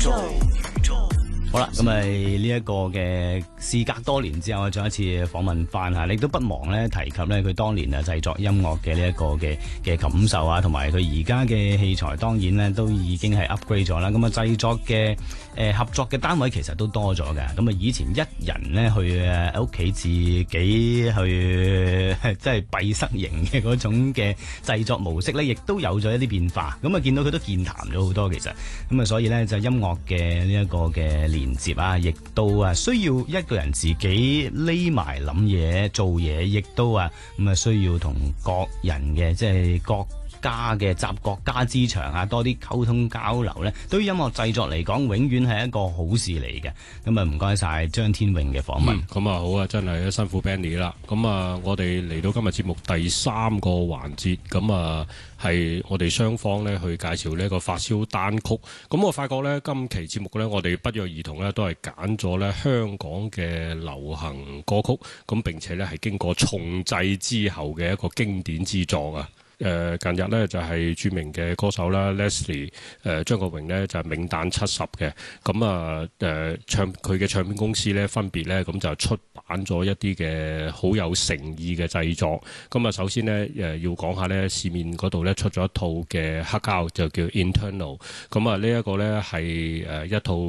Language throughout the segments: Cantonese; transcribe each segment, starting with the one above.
好啦，咁呢一個嘅事隔多年之後，再一次訪問翻吓，你都不忘咧提及咧佢當年啊製作音樂嘅呢一個嘅感受啊，同埋佢而家嘅器材，當然咧都已經係 upgrade 咗啦。咁啊製作嘅合作嘅單位其實都多咗嘅。咁啊以前一人咧去屋企自己去即係閉塞型嘅嗰種嘅製作模式咧，亦都有咗一啲變化。咁啊見到佢都健談咗好多，其實咁啊所以咧就音樂嘅呢一個嘅連接啊，亦都需要一個人自己匿埋諗嘢做嘢，亦都咁啊需要同各人嘅即係各家嘅集各家之長啊，多啲溝通交流咧，對於音樂製作嚟講，永遠係一個好事嚟嘅。咁啊唔該晒張天穎嘅訪問。 咁啊好啊，真係辛苦 Benny 啦。咁啊我哋嚟到今日節目第3個環節，咁啊係我哋雙方咧去介紹呢個發燒單曲。咁我發覺咧今期節目咧，我哋不約而同咧都係揀咗咧香港嘅流行歌曲，咁並且咧係經過重製之後嘅一個經典之作啊。近日咧就係著名嘅歌手啦 Leslie 張國榮咧就係冥誕70嘅，咁啊佢嘅唱片公司咧分別咧咁就出版咗一啲嘅好有誠意嘅製作。咁啊首先咧要講下咧市面嗰度咧出咗一套嘅黑膠就叫 Internal， 咁啊呢一個咧係一套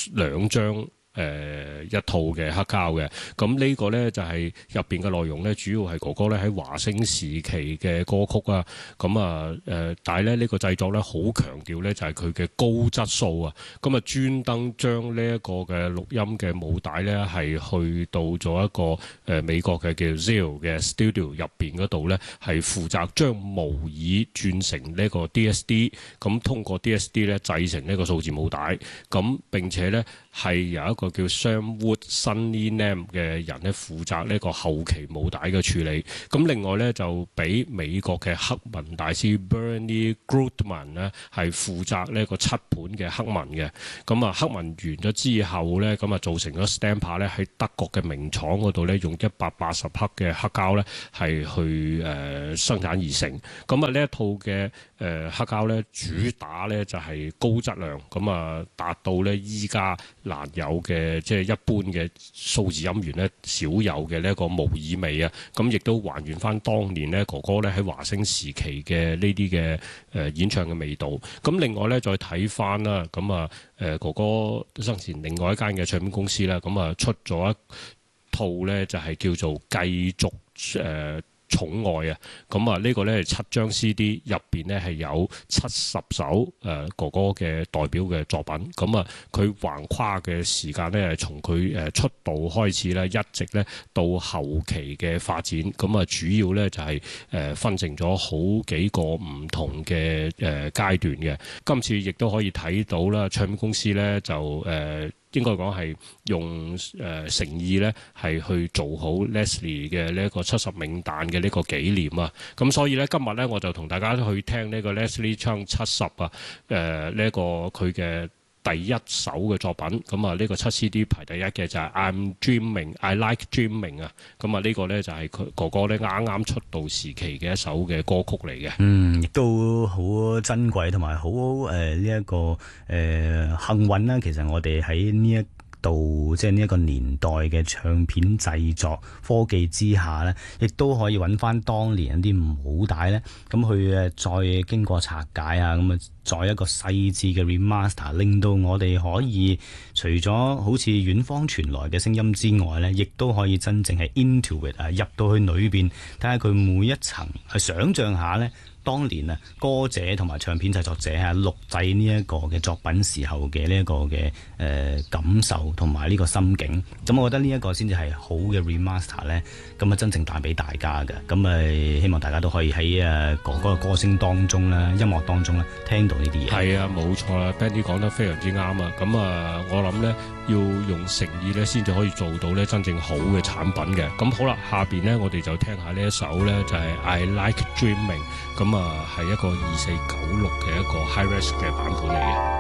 2張。一套嘅黑膠嘅，咁呢個呢，就係入邊嘅內容呢，主要係哥哥咧喺華星時期嘅歌曲啊，咁但係咧呢個製作呢，好強調呢，就係佢嘅高質素啊，咁啊專登將呢一個嘅錄音嘅母帶呢，係去到咗一個美國嘅叫 Zero 嘅 Studio 入邊嗰度呢，係負責將模擬轉成呢個 DSD， 咁通過 DSD 呢，製成呢個數字母帶，咁並且呢，係有一個叫 Sam Wood Sunny Nam 嘅人咧負責呢個後期母帶嘅處理，咁另外咧就俾美國嘅黑文大師 Bernie Goodman 咧係負責呢個7盤嘅黑文嘅，咁啊黑文完咗之後咧，咁啊做成咗 Stamper 咧喺德國嘅名廠嗰度咧用180克嘅黑膠咧係去生產而成，咁啊呢一套嘅黑膠咧主打咧就係高質量，咁啊達到咧依家難有嘅即係一般嘅數字音源咧少有嘅呢一個模擬味啊，咁亦都還原翻當年咧哥哥咧喺華星時期嘅呢啲嘅演唱嘅味道。咁另外咧再睇翻啦，咁啊哥哥生前另外一間嘅唱片公司咧，咁啊出咗一套咧就係叫做繼續寵愛啊，咁啊呢個咧係7張 CD 入邊咧係有70首哥哥嘅代表嘅作品，咁啊佢橫跨嘅時間咧係從佢出道開始咧，一直咧到後期嘅發展，咁啊主要咧就係分成咗好幾個唔同嘅階段嘅。今次亦都可以睇到啦，唱片公司咧就應該講係用誠意咧，係去做好 Leslie 嘅呢一個70冥誕嘅呢個紀念啊！咁所以咧，今日咧我就同大家去聽呢個 Leslie 唱70啊，呢一個佢嘅第一首嘅作品。咁啊，呢個7 CD 排第一嘅就係 I'm Dreaming, I Like Dreaming 啊！咁啊，呢個咧就係佢哥哥咧啱啱出道時期嘅一首嘅歌曲嚟嘅。 亦都好珍貴同埋好呢一個幸運啦。其實我哋喺呢一度即係呢一個年代嘅唱片製作科技之下呢，亦都可以揾翻當年一啲母帶呢，咁佢再經過拆解啊，咁啊再一個細緻嘅 remaster， 令到我哋可以除咗好似遠方傳來嘅聲音之外呢，亦都可以真正係 into it 入到去裏邊，睇下佢每一層去想像下呢。當年啊，歌者同埋唱片製作者錄製呢一個嘅作品時候嘅呢一個嘅感受同埋呢個心境，咁我覺得呢一個先至係好嘅 remaster 咧，咁啊真正帶俾大家嘅，咁希望大家都可以喺哥哥嘅歌聲當中啦、音樂當中啦聽到呢啲嘢。 係啊，冇錯啦 ，Benny 講得非常之啱啊！咁啊，我諗咧要用誠意咧，先至可以做到咧真正好嘅產品嘅。咁好啦，下邊咧我哋就聽下呢一首咧，就係 I Like Dreaming。咁啊，係一個2496嘅一個 high res 嘅版本嚟嘅。